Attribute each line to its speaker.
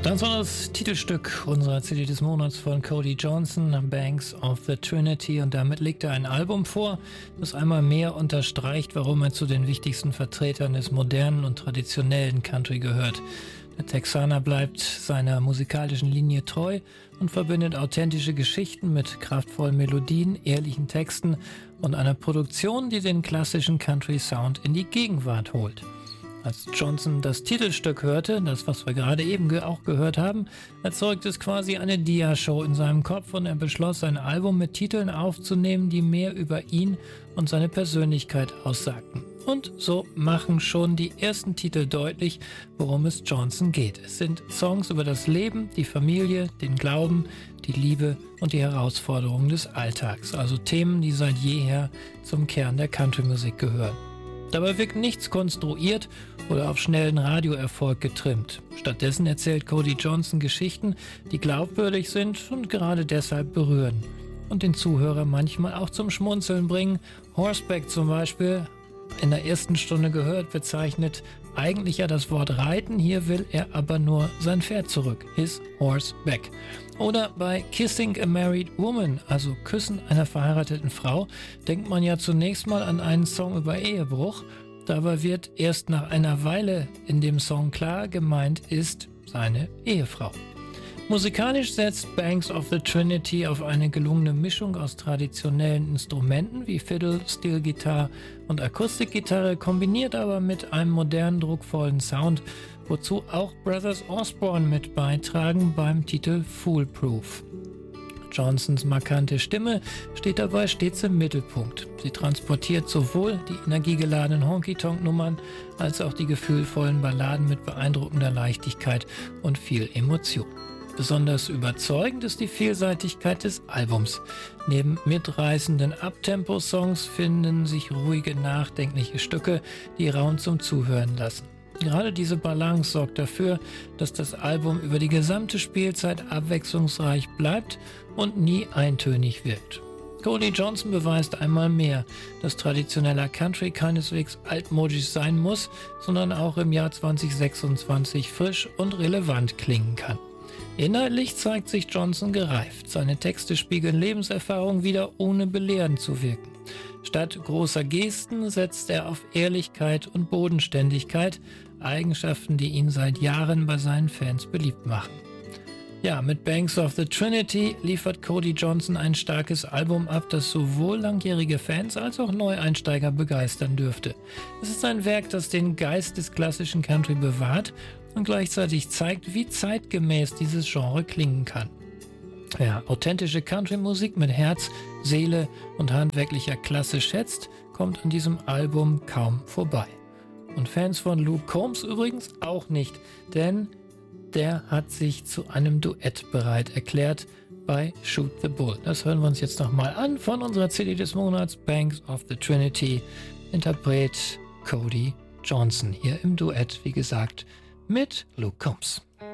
Speaker 1: Das war das Titelstück unserer CD des Monats von Cody Johnson, Banks of the Trinity, und damit legt er ein Album vor, das einmal mehr unterstreicht, warum er zu den wichtigsten Vertretern des modernen und traditionellen Country gehört. Der Texaner bleibt seiner musikalischen Linie treu und verbindet authentische Geschichten mit kraftvollen Melodien, ehrlichen Texten und einer Produktion, die den klassischen Country-Sound in die Gegenwart holt. Als Johnson das Titelstück hörte, das, was wir gerade eben auch gehört haben, erzeugt es quasi eine Dia-Show in seinem Kopf, und er beschloss, ein Album mit Titeln aufzunehmen, die mehr über ihn und seine Persönlichkeit aussagten. Und so machen schon die ersten Titel deutlich, worum es Johnson geht. Es sind Songs über das Leben, die Familie, den Glauben, die Liebe und die Herausforderungen des Alltags. Also Themen, die seit jeher zum Kern der Country-Musik gehören. Dabei wirkt nichts konstruiert oder auf schnellen Radioerfolg getrimmt. Stattdessen erzählt Cody Johnson Geschichten, die glaubwürdig sind und gerade deshalb berühren und den Zuhörer manchmal auch zum Schmunzeln bringen. Horseback zum Beispiel, in der ersten Stunde gehört, bezeichnet eigentlich ja das Wort Reiten, hier will er aber nur sein Pferd zurück, his horse back. Oder bei Kissing a Married Woman, also Küssen einer verheirateten Frau, denkt man ja zunächst mal an einen Song über Ehebruch, dabei wird erst nach einer Weile in dem Song klar, gemeint ist seine Ehefrau. Musikalisch setzt Banks of the Trinity auf eine gelungene Mischung aus traditionellen Instrumenten wie Fiddle, Steelgitarre und Akustikgitarre, kombiniert aber mit einem modernen, druckvollen Sound, wozu auch Brothers Osborne mit beitragen beim Titel Foolproof. Johnsons markante Stimme steht dabei stets im Mittelpunkt. Sie transportiert sowohl die energiegeladenen Honky-Tonk-Nummern als auch die gefühlvollen Balladen mit beeindruckender Leichtigkeit und viel Emotion. Besonders überzeugend ist die Vielseitigkeit des Albums. Neben mitreißenden Uptempo-Songs finden sich ruhige, nachdenkliche Stücke, die Raum zum Zuhören lassen. Gerade diese Balance sorgt dafür, dass das Album über die gesamte Spielzeit abwechslungsreich bleibt und nie eintönig wirkt. Cody Johnson beweist einmal mehr, dass traditioneller Country keineswegs altmodisch sein muss, sondern auch im Jahr 2026 frisch und relevant klingen kann. Inhaltlich zeigt sich Johnson gereift. Seine Texte spiegeln Lebenserfahrung wider, ohne belehrend zu wirken. Statt großer Gesten setzt er auf Ehrlichkeit und Bodenständigkeit, Eigenschaften, die ihn seit Jahren bei seinen Fans beliebt machen. Ja, mit Banks of the Trinity liefert Cody Johnson ein starkes Album ab, das sowohl langjährige Fans als auch Neueinsteiger begeistern dürfte. Es ist ein Werk, das den Geist des klassischen Country bewahrt und gleichzeitig zeigt, wie zeitgemäß dieses Genre klingen kann. Wer authentische Country-Musik mit Herz, Seele und handwerklicher Klasse schätzt, kommt an diesem Album kaum vorbei. Und Fans von Luke Combs übrigens auch nicht, denn der hat sich zu einem Duett bereit erklärt bei Shoot the Bull. Das hören wir uns jetzt nochmal an von unserer CD des Monats, Banks of the Trinity, Interpret Cody Johnson, hier im Duett, wie gesagt, mit Luke Combs.